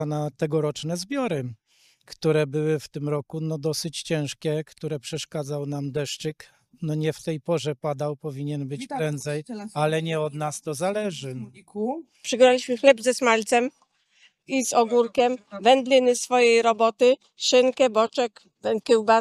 na tegoroczne zbiory, które były w tym roku dosyć ciężkie, które przeszkadzał nam deszczyk. Nie w tej porze padał, powinien być prędzej, ale nie od nas to zależy. Przygotowaliśmy chleb ze smalcem i z ogórkiem, wędliny swojej roboty, szynkę, boczek, kiełbasę.